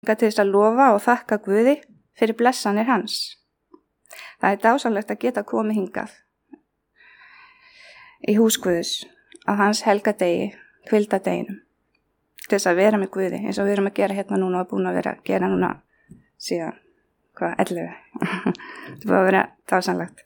til þess að lofa og þakka Guði fyrir blessanir hans. Það dásamlegt að geta komið hingað í hús Guðs á hans helgadegi, hvildadeginum, til þess að vera með Guði, eins og við erum að gera hérna núna og búin að vera að gera núna síðan, 11. Það búið að vera dásamlegt.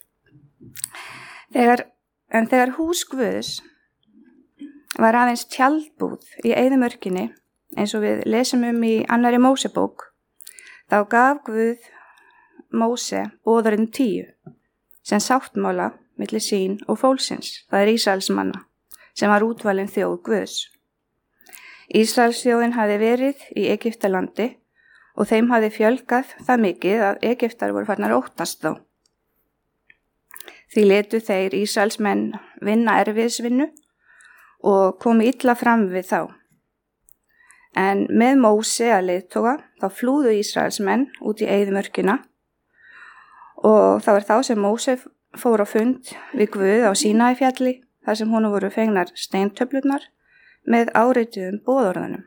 Þegar hús Guðs var aðeins tjaldbúð í eyðimörkinni, eins og við lesum í 2. Mósebók, þá gaf Guð Móse boðorðin 10, sem sáttmála milli sín og fólksins, það Ísraelsmanna, sem var útvalin þjóð Guðs. Ísraelsþjóðin hafði verið í Egyptalandi og þeim hafði fjölgað það mikið að Egyptar voru farnir að óttast þá. Því letu þeir Ísraelsmenn vinna erfiðisvinnu og komu illa fram við þá. En með Móse að leiðtoga þá flúðu Ísraelsmenn út í eyðimörkina og það var þá sem Móse fór á fund við Guð á Sínaífjalli, þar sem honum voru fengnar steintöflurnar með árituðum boðorðunum.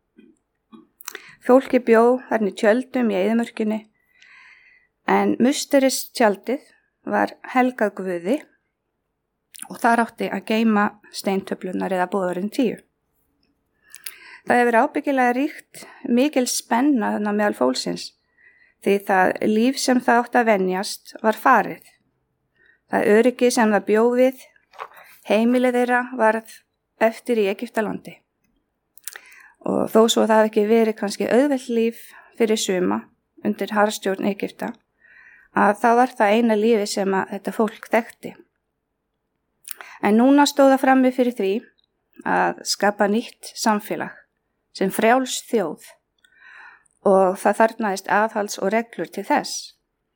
Fólki bjó þarna í tjöldum í eyðimörkinni, en musteristjaldið var helgað Guði og þar átti að geyma steintöflurnar eða boðorðin 10. Það hefur ábyggilega ríkt mikil spenna þarna meðal fólksins, því það líf sem það átti að venjast var farið. Það öryggi sem það bjó við, heimilið þeirra varð eftir í Egyptalandi. Og þó svo það hafi ekki verið kannski auðvelt líf fyrir suma undir harðstjórn Egypta, að þá var það eina lífi sem að þetta fólk þekkti. En núna stóð það frammi fyrir því að skapa nýtt samfélag sem frjáls þjóð og það þarfnaðist aðhalds og reglur til þess.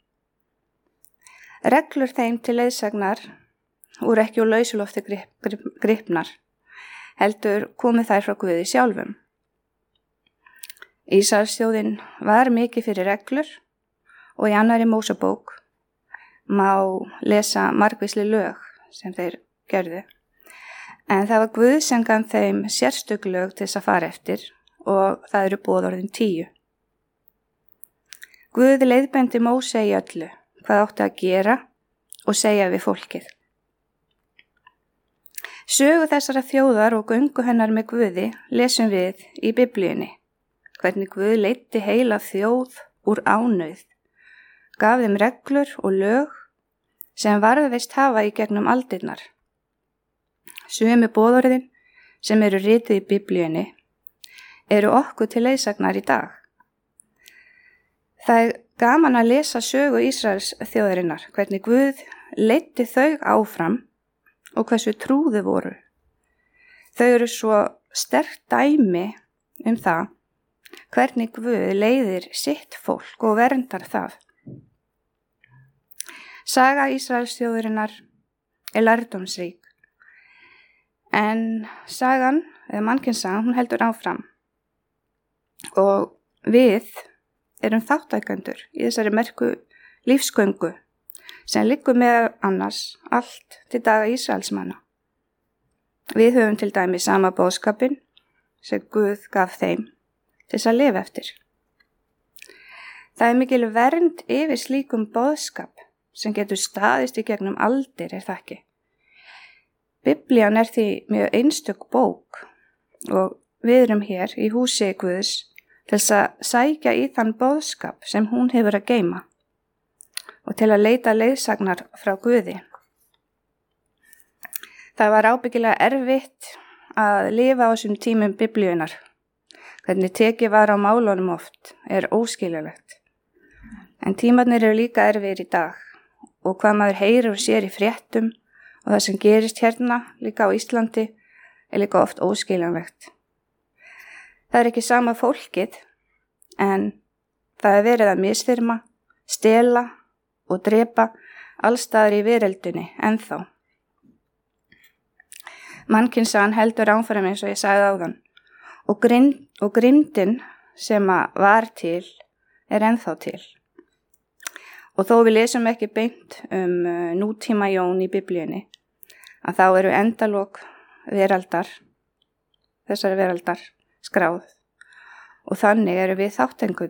Reglur þeim til leiðsagnar voru ekki úr lausulofti gripnar, heldur komið þær frá Guði sjálfum. Ísraelsþjóðin var mikið fyrir reglur og í 2. Mósebók má lesa margvísleg lög sem þeir gerðu. En það var Guð sem gaf þeim sérstök lög til þess að fara eftir og það eru boðorðin 10. Guð leiðbeindi Móse í öllu, hvað átti að gera og segja við fólkið. Sögu þessara þjóðar og göngu hennar með Guði lesum við í Biblíunni, hvernig Guð leiddi heila þjóð úr ánauð, gaf þeim reglur og lög sem varðveist hafa í gegnum aldirnar. Sumi boðorðin sem eru rituð í Biblíunni eru okkur til leiðsagnar í dag. Það er gaman að lesa sögu Ísraels þjóðarinnar, hvernig Guð leiddi þau áfram og hversu trúðu voru. Þau eru svo sterkt dæmi það, hvernig Guð leiðir sitt fólk og verndar það. Saga Ísraels þjóðarinnar er lærdómsrík, en sagan, eða mannkynssagan, hún heldur áfram. Og við erum þáttækendur í þessari merku lífsgöngu sem liggur með annars allt til daga Ísraelsmanna. Við höfum til dæmi sama boðskapinn sem Guð gaf þeim til þess að lifa eftir. Það er mikil vernd yfir slíkum boðskap sem getur staðist í gegnum aldir, er það ekki? Biblían er því mjög einstök bók og við erum hér í húsi Guðs til þess að sækja í þann boðskap sem hún hefur að geyma og til að leita leiðsagnar frá Guði. Það var ábyggilega erfitt að lifa á þessum tímum Biblíunar. Hvernig tekið var á málunum oft er óskiljulegt. En tímarnir eru líka erfiðir í dag og hvað maður heyrir og sér í fréttum og það sem gerist hérna líka á Íslandi er líka oft óskiljanlegt. Það er ekki sama fólkið, en það er verið að misþyrma, stela og drepa allstaðar í veröldinni ennþá. Mannkynssagan heldur áfram eins og ég sagði áðan og grimmdin sem var til er ennþá til. Og þó við lesum ekki beint nútíma Jón í Biblíunni, að þá eru endalok þessari veraldar skráð og þannig eru við